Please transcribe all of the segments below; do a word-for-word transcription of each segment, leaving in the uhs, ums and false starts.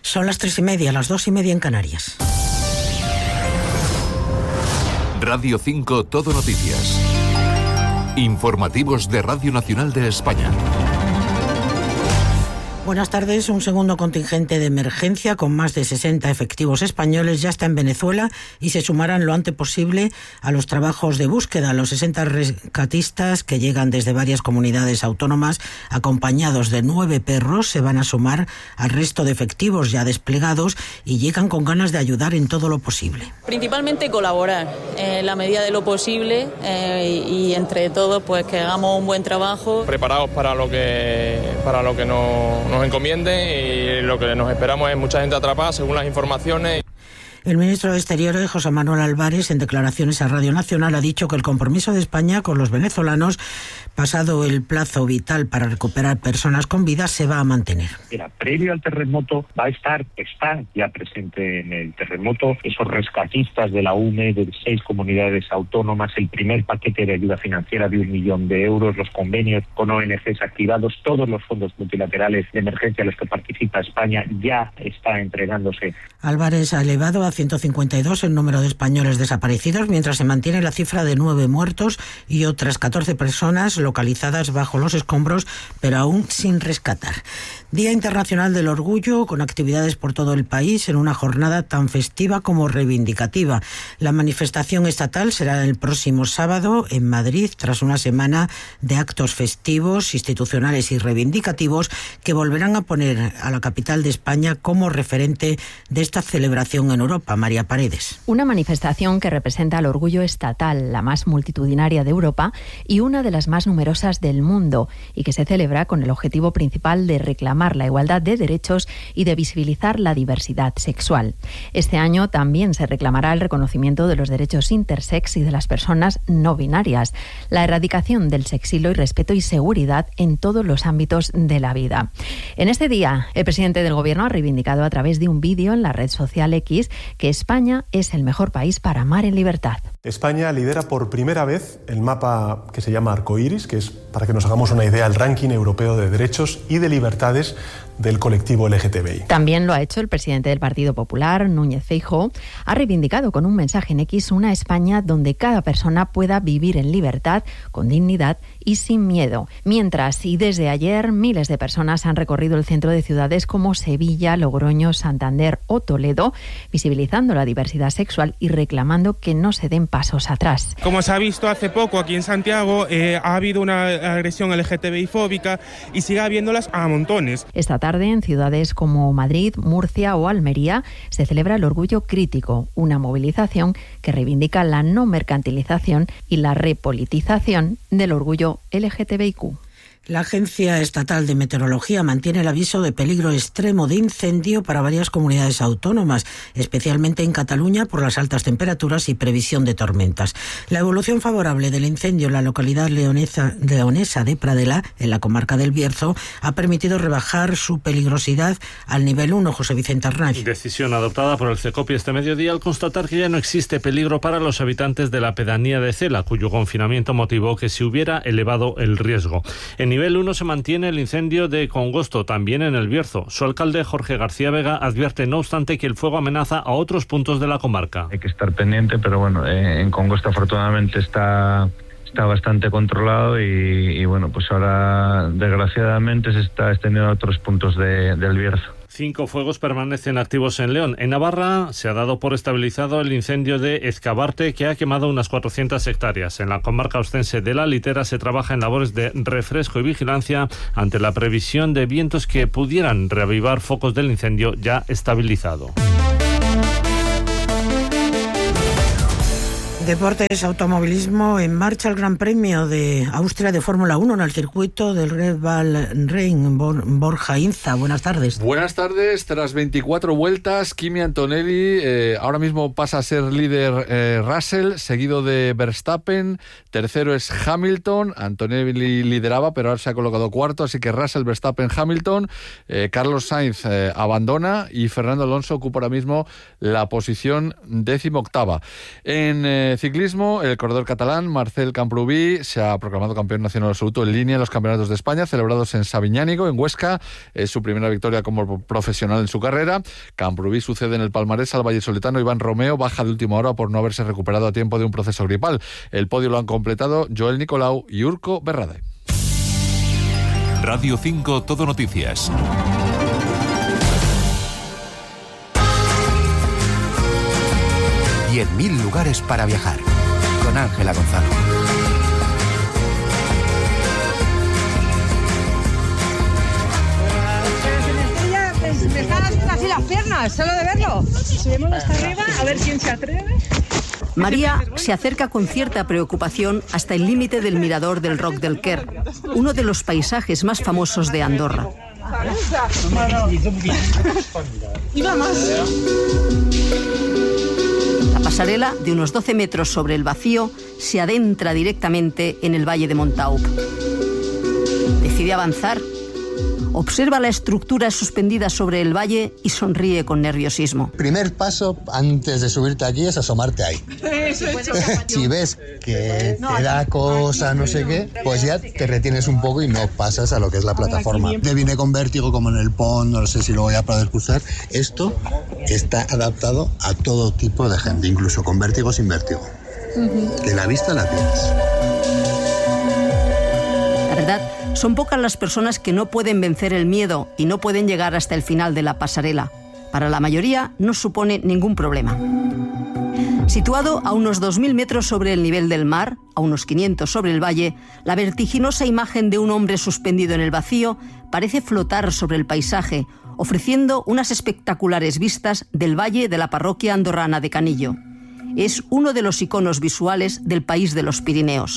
Son las tres y media, las dos y media en Canarias. Radio cinco Todo Noticias. Informativos de Radio Nacional de España. Buenas tardes. Un segundo contingente de emergencia con más de sesenta efectivos españoles ya está en Venezuela y se sumarán lo antes posible a los trabajos de búsqueda. Los sesenta rescatistas que llegan desde varias comunidades autónomas acompañados de nueve perros se van a sumar al resto de efectivos ya desplegados y llegan con ganas de ayudar en todo lo posible. Principalmente colaborar en la medida de lo posible eh, y entre todos pues que hagamos un buen trabajo. Preparados para lo que, para lo que nos nos encomienden y lo que nos esperamos es mucha gente atrapada según las informaciones. El ministro de Exteriores, José Manuel Álvarez, en declaraciones a Radio Nacional, ha dicho que el compromiso de España con los venezolanos, pasado el plazo vital para recuperar personas con vida, se va a mantener. Mira, previo al terremoto va a estar, está ya presente en el terremoto, esos rescatistas de la U M E, de seis comunidades autónomas, el primer paquete de ayuda financiera de un millón de euros, los convenios con O N Ges activados, todos los fondos multilaterales de emergencia en los que participa España ya está entregándose. Álvarez ha elevado a ciento cincuenta y dos el número de españoles desaparecidos, mientras se mantiene la cifra de nueve muertos y otras catorce personas localizadas bajo los escombros, pero aún sin rescatar. Día Internacional del Orgullo, con actividades por todo el país en una jornada tan festiva como reivindicativa. La manifestación estatal será el próximo sábado en Madrid, tras una semana de actos festivos, institucionales y reivindicativos que volverán a poner a la capital de España como referente de esta celebración en Europa. María Paredes. Una manifestación que representa el orgullo estatal, la más multitudinaria de Europa y una de las más numerosas del mundo, y que se celebra con el objetivo principal de reclamar la igualdad de derechos y de visibilizar la diversidad sexual. Este año también se reclamará el reconocimiento de los derechos intersex y de las personas no binarias, la erradicación del sexismo y respeto y seguridad en todos los ámbitos de la vida. En este día, el presidente del Gobierno ha reivindicado a través de un vídeo en la red social X que España es el mejor país para amar en libertad. España lidera por primera vez el mapa que se llama Arcoiris, que es, para que nos hagamos una idea, el ranking europeo de derechos y de libertades del colectivo L G T B I. También lo ha hecho el presidente del Partido Popular, Núñez Feijóo. Ha reivindicado con un mensaje en X una España donde cada persona pueda vivir en libertad, con dignidad y sin miedo. Mientras, y desde ayer, miles de personas han recorrido el centro de ciudades como Sevilla, Logroño, Santander o Toledo, visibilizando la diversidad sexual y reclamando que no se den pasos atrás. Como se ha visto hace poco aquí en Santiago, eh, ha habido una agresión L G T B I fóbica y sigue habiéndolas a montones. Esta tarde, en ciudades como Madrid, Murcia o Almería, se celebra el Orgullo Crítico, una movilización que reivindica la no mercantilización y la repolitización del orgullo L G T B I Q. La Agencia Estatal de Meteorología mantiene el aviso de peligro extremo de incendio para varias comunidades autónomas, especialmente en Cataluña por las altas temperaturas y previsión de tormentas. La evolución favorable del incendio en la localidad leonesa, leonesa de Pradela, en la comarca del Bierzo, ha permitido rebajar su peligrosidad al nivel uno. José Vicente Arnaiz. Decisión adoptada por el CECOPI este mediodía al constatar que ya no existe peligro para los habitantes de la pedanía de Cela, cuyo confinamiento motivó que se hubiera elevado el riesgo. En nivel uno se mantiene el incendio de Congosto, también en el Bierzo. Su alcalde, Jorge García Vega, advierte, no obstante, que el fuego amenaza a otros puntos de la comarca. Hay que estar pendiente, pero bueno, eh, en Congosto afortunadamente está... está bastante controlado y, y bueno, pues ahora desgraciadamente se está extendiendo a otros puntos de, del Bierzo. Cinco fuegos permanecen activos en León. En Navarra se ha dado por estabilizado el incendio de Ezcabarte, que ha quemado unas cuatrocientas hectáreas. En la comarca ostense de la Litera se trabaja en labores de refresco y vigilancia ante la previsión de vientos que pudieran reavivar focos del incendio ya estabilizado. Deportes, automovilismo, en marcha el Gran Premio de Austria de Fórmula uno en el circuito del Red Bull Ring. Borja Inza, buenas tardes. Buenas tardes. Tras veinticuatro vueltas, Kimi Antonelli eh, ahora mismo pasa a ser líder eh, Russell, seguido de Verstappen. Tercero es Hamilton. Antonelli lideraba, pero ahora se ha colocado cuarto, así que Russell, Verstappen, Hamilton. Eh, Carlos Sainz eh, abandona y Fernando Alonso ocupa ahora mismo la posición décimo octava. En eh, eh, ciclismo, el corredor catalán Marcel Camprubí se ha proclamado campeón nacional absoluto en línea en los campeonatos de España celebrados en Sabiñánigo, en Huesca. Es su primera victoria como profesional en su carrera. Camprubí sucede en el palmarés al vallisoletano Iván Romeo, baja de última hora por no haberse recuperado a tiempo de un proceso gripal. El podio lo han completado Joel Nicolau y Urko Berrade. Radio cinco Todo Noticias. diez mil lugares para viajar, con Ángela Gonzalo. Me están haciendo así las piernas, solo de verlo. Subimos hasta arriba, a ver quién se atreve. María se acerca con cierta preocupación hasta el límite del mirador del Roc del Quer, uno de los paisajes más famosos de Andorra. Iba más. La pasarela, de unos doce metros sobre el vacío, se adentra directamente en el valle de Montauk. Decide avanzar. Observa la estructura suspendida sobre el valle y sonríe con nerviosismo. Primer paso antes de subirte aquí es asomarte ahí. Si ves que te da cosa, no sé qué, pues ya te retienes un poco y no pasas a lo que es la plataforma. Te viene con vértigo como en el pont, no sé si lo voy a poder cruzar. Esto está adaptado a todo tipo de gente, incluso con vértigo o sin vértigo. Que la vista la tienes. La verdad, son pocas las personas que no pueden vencer el miedo y no pueden llegar hasta el final de la pasarela. Para la mayoría no supone ningún problema. Situado a unos dos mil metros sobre el nivel del mar, a unos quinientos sobre el valle, la vertiginosa imagen de un hombre suspendido en el vacío parece flotar sobre el paisaje, ofreciendo unas espectaculares vistas del valle de la parroquia andorrana de Canillo. Es uno de los iconos visuales del país de los Pirineos.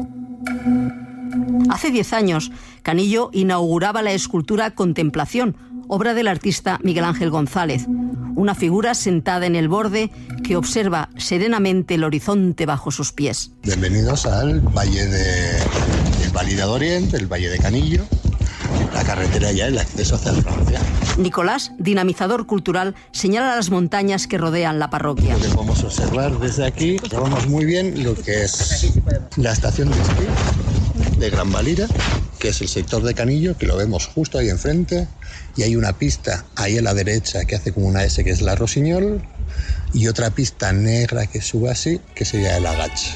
Hace diez años, Canillo inauguraba la escultura Contemplación, obra del artista Miguel Ángel González, una figura sentada en el borde que observa serenamente el horizonte bajo sus pies. Bienvenidos al Valle de, del Validad Oriente, el Valle de Canillo, la carretera ya, el acceso hacia Francia. Nicolás, dinamizador cultural, señala las montañas que rodean la parroquia. Lo que podemos observar desde aquí, observamos muy bien lo que es la estación de esquí de Gran Valira, que es el sector de Canillo, que lo vemos justo ahí enfrente, y hay una pista ahí a la derecha que hace como una S, que es la Rosiñol, y otra pista negra que sube así, que sería el Agach.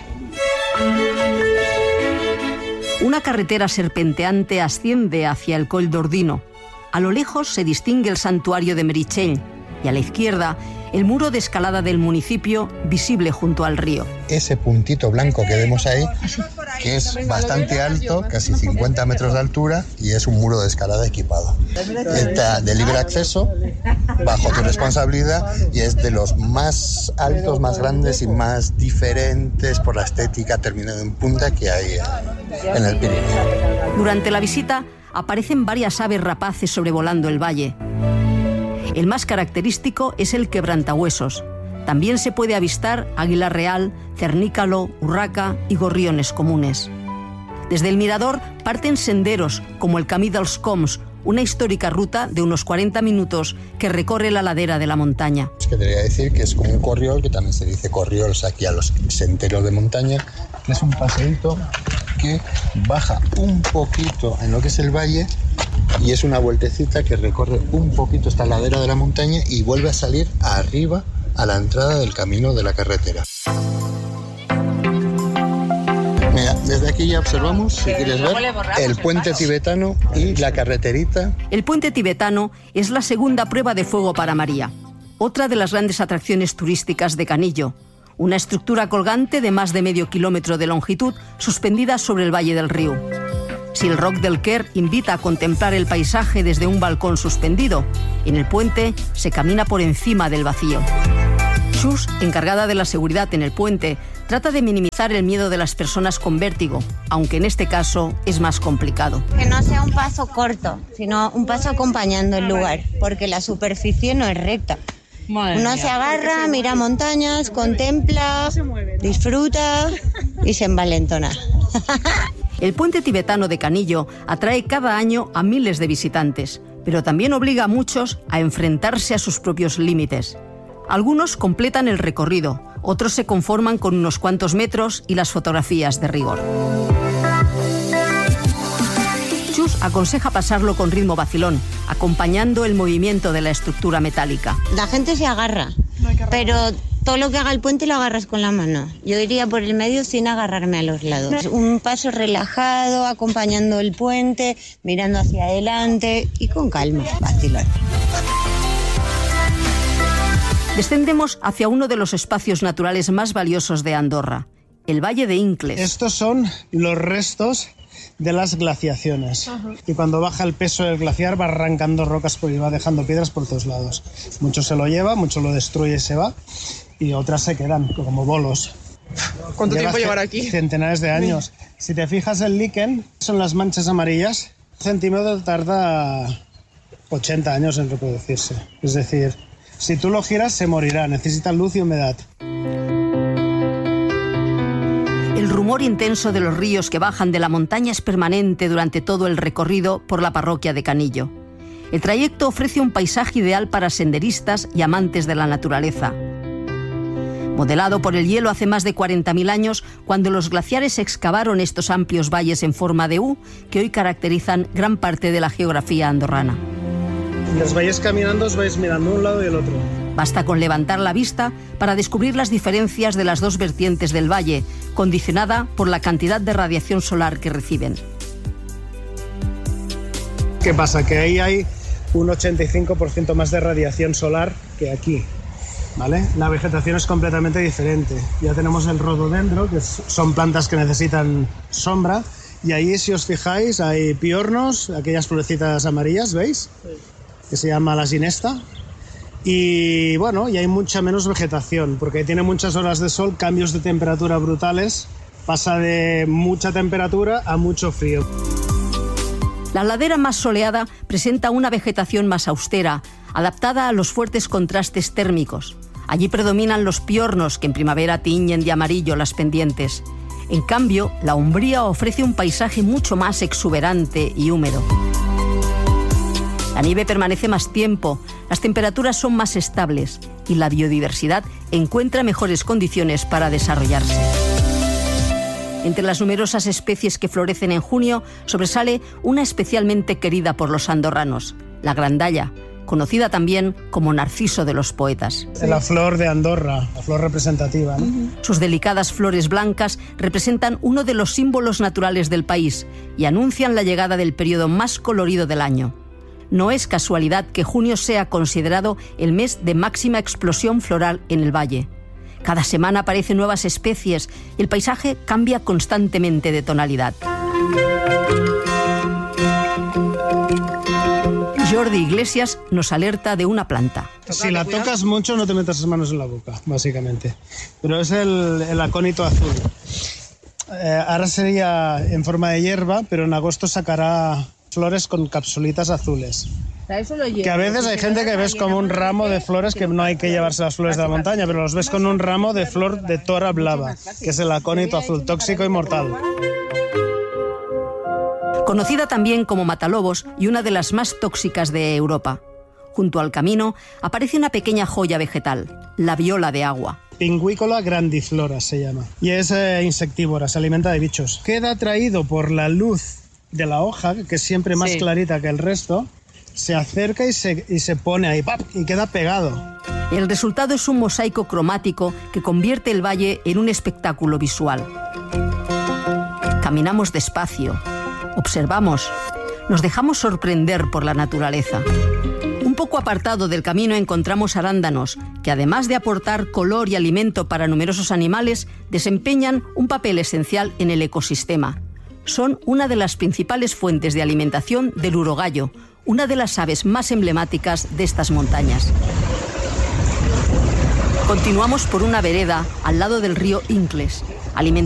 Una carretera serpenteante asciende hacia el Coll d'Ordino. A lo lejos se distingue el santuario de Meritxell y a la izquierda el muro de escalada del municipio visible junto al río. Ese puntito blanco que vemos ahí, que es bastante alto, casi cincuenta metros de altura, y es un muro de escalada equipado. Está de libre acceso, bajo tu responsabilidad, y es de los más altos, más grandes y más diferentes por la estética terminada en punta que hay en el Pirineo. Durante la visita aparecen varias aves rapaces sobrevolando el valle. El más característico es el quebrantahuesos. También se puede avistar águila real, cernícalo, urraca y gorriones comunes. Desde el mirador parten senderos como el Camí dels Coms, una histórica ruta de unos cuarenta minutos que recorre la ladera de la montaña. Es que debería decir que es como un corriol, que también se dice corriol aquí a los senderos de montaña, que es un paseíto que baja un poquito en lo que es el valle y es una vueltecita que recorre un poquito esta ladera de la montaña y vuelve a salir arriba a la entrada del camino de la carretera. Mira, desde aquí ya observamos, si quieres ver, el puente tibetano y la carreterita. El puente tibetano es la segunda prueba de fuego para María, otra de las grandes atracciones turísticas de Canillo. Una estructura colgante de más de medio kilómetro de longitud suspendida sobre el valle del Riu. Si el Roc del Quer invita a contemplar el paisaje desde un balcón suspendido, en el puente se camina por encima del vacío. Chus, encargada de la seguridad en el puente, trata de minimizar el miedo de las personas con vértigo, aunque en este caso es más complicado. Que no sea un paso corto, sino un paso acompañando el lugar, porque la superficie no es recta. Madre Uno mía. Se agarra, mira montañas, contempla, disfruta y se envalentona. El puente tibetano de Canillo atrae cada año a miles de visitantes, pero también obliga a muchos a enfrentarse a sus propios límites. Algunos completan el recorrido, Otros se conforman con unos cuantos metros y las fotografías de rigor. Chus aconseja pasarlo con ritmo vacilón, acompañando el movimiento de la estructura metálica. La gente se agarra, pero todo lo que haga el puente lo agarras con la mano. Yo iría por el medio sin agarrarme a los lados. Un paso relajado, acompañando el puente, mirando hacia adelante y con calma, vacilón. Descendemos hacia uno de los espacios naturales más valiosos de Andorra, el Valle de Incles. Estos son los restos de las glaciaciones. Ajá. Y cuando baja el peso del glaciar va arrancando rocas y va dejando piedras por todos lados. Mucho se lo lleva, mucho lo destruye y se va, y otras se quedan como bolos. ¿Cuánto Lleva tiempo llevar aquí? Centenares de años. Sí. Si te fijas, el líquen son las manchas amarillas. Un centímetro tarda ochenta años en reproducirse. Es decir, si tú lo giras se morirá, necesita luz y humedad. El rumor intenso de los ríos que bajan de la montaña es permanente durante todo el recorrido por la parroquia de Canillo. El trayecto ofrece un paisaje ideal para senderistas y amantes de la naturaleza. Modelado por el hielo hace más de cuarenta mil años, cuando los glaciares excavaron estos amplios valles en forma de U, que hoy caracterizan gran parte de la geografía andorrana. Los vayáis caminando, os vais mirando un lado y el otro. Basta con levantar la vista para descubrir las diferencias de las dos vertientes del valle, condicionada por la cantidad de radiación solar que reciben. ¿Qué pasa? Que ahí hay un ochenta y cinco por ciento más de radiación solar que aquí, ¿vale? La vegetación es completamente diferente. Ya tenemos el rododendro, que son plantas que necesitan sombra, y ahí, si os fijáis, hay piornos, aquellas florecitas amarillas, ¿veis? Sí. Que se llama la ginesta. Y bueno, y hay mucha menos vegetación, porque tiene muchas horas de sol, cambios de temperatura brutales, pasa de mucha temperatura a mucho frío. La ladera más soleada presenta una vegetación más austera, adaptada a los fuertes contrastes térmicos. Allí predominan los piornos, que en primavera tiñen de amarillo las pendientes. En cambio, la Umbría ofrece un paisaje mucho más exuberante y húmedo. La nieve permanece más tiempo, las temperaturas son más estables y la biodiversidad encuentra mejores condiciones para desarrollarse. Entre las numerosas especies que florecen en junio, sobresale una especialmente querida por los andorranos, la grandalla, conocida también como narciso de los poetas. La flor de Andorra, la flor representativa, ¿no? Sus delicadas flores blancas representan uno de los símbolos naturales del país y anuncian la llegada del periodo más colorido del año. No es casualidad que junio sea considerado el mes de máxima explosión floral en el valle. Cada semana aparecen nuevas especies y el paisaje cambia constantemente de tonalidad. Jordi Iglesias nos alerta de una planta. Si la tocas mucho, no te metas las manos en la boca, básicamente. Pero es el, el acónito azul. Eh, ahora sería en forma de hierba, pero en agosto sacará flores con capsulitas azules. Que a veces hay gente que ves como un ramo de flores, que no hay que llevarse las flores de la montaña, pero los ves con un ramo de flor de tora blava, que es el acónito azul, tóxico y mortal. Conocida también como matalobos y una de las más tóxicas de Europa. Junto al camino aparece una pequeña joya vegetal, la viola de agua. Pinguícola grandiflora se llama, y es eh, insectívora, se alimenta de bichos. Queda atraído por la luz de la hoja, que es siempre más sí. clarita que el resto, se acerca y se, y se pone ahí, ¡pap!, y queda pegado. El resultado es un mosaico cromático que convierte el valle en un espectáculo visual. Caminamos despacio, observamos, nos dejamos sorprender por la naturaleza. Un poco apartado del camino encontramos arándanos, que además de aportar color y alimento para numerosos animales, desempeñan un papel esencial en el ecosistema. Son una de las principales fuentes de alimentación del urogallo, una de las aves más emblemáticas de estas montañas. Continuamos por una vereda al lado del río Incles, alimentada